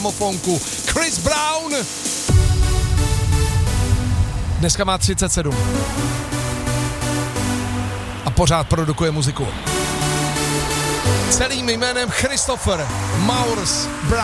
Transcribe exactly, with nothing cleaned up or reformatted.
gramofonku. Chris Brown dneska má třicet sedm a pořád produkuje muziku. Celým jménem Christopher Maurice Brown.